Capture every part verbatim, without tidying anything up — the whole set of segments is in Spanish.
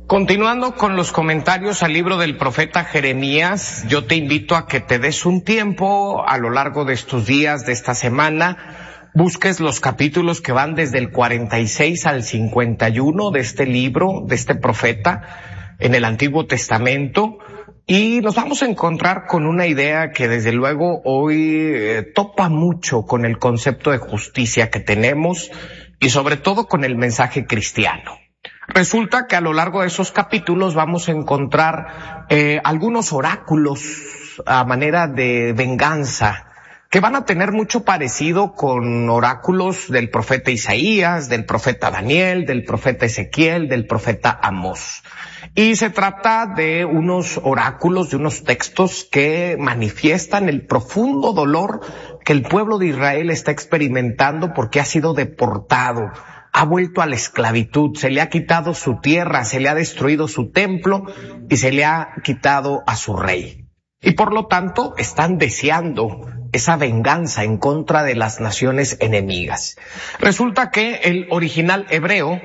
Continuando con los comentarios al libro del profeta Jeremías, yo te invito a que te des un tiempo a lo largo de estos días, de esta semana, busques los capítulos que van desde el cuarenta y seis al cincuenta y uno de este libro, de este profeta, en el Antiguo Testamento, y nos vamos a encontrar con una idea que desde luego hoy eh, topa mucho con el concepto de justicia que tenemos y sobre todo con el mensaje cristiano. Resulta que a lo largo de esos capítulos vamos a encontrar eh, algunos oráculos a manera de venganza que van a tener mucho parecido con oráculos del profeta Isaías, del profeta Daniel, del profeta Ezequiel, del profeta Amós. Y se trata de unos oráculos, de unos textos que manifiestan el profundo dolor que el pueblo de Israel está experimentando porque ha sido deportado, ha vuelto a la esclavitud, se le ha quitado su tierra, se le ha destruido su templo y se le ha quitado a su rey. Y por lo tanto están deseando esa venganza en contra de las naciones enemigas. Resulta que el original hebreo,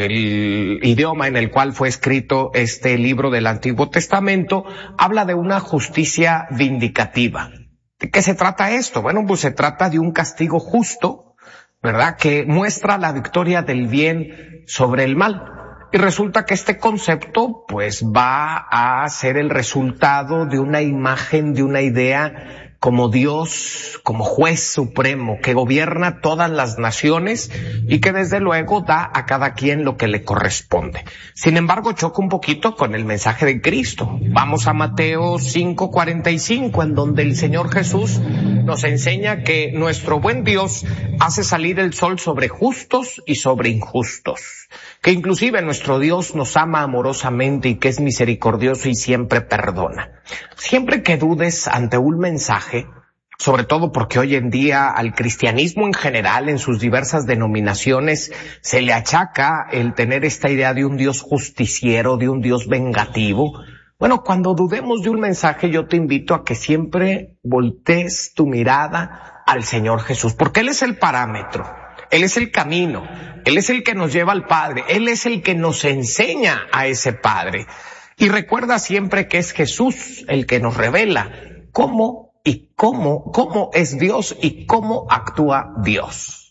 el idioma en el cual fue escrito este libro del Antiguo Testamento, habla de una justicia vindicativa. ¿De qué se trata esto? Bueno, pues se trata de un castigo justo, ¿verdad?, que muestra la victoria del bien sobre el mal. Y resulta que este concepto, pues, va a ser el resultado de una imagen, de una idea como Dios, como juez supremo, que gobierna todas las naciones y que desde luego da a cada quien lo que le corresponde. Sin embargo, choca un poquito con el mensaje de Cristo. Vamos a Mateo cinco cuarenta y cinco, en donde el Señor Jesús nos enseña que nuestro buen Dios hace salir el sol sobre justos y sobre injustos, que inclusive nuestro Dios nos ama amorosamente y que es misericordioso y siempre perdona. Siempre que dudes ante un mensaje, sobre todo porque hoy en día al cristianismo en general, en sus diversas denominaciones, se le achaca el tener esta idea de un Dios justiciero, de un Dios vengativo. Bueno, cuando dudemos de un mensaje, yo te invito a que siempre voltees tu mirada al Señor Jesús, porque Él es el parámetro, Él es el camino, Él es el que nos lleva al Padre, Él es el que nos enseña a ese Padre. Y recuerda siempre que es Jesús el que nos revela cómo y cómo, cómo es Dios y cómo actúa Dios.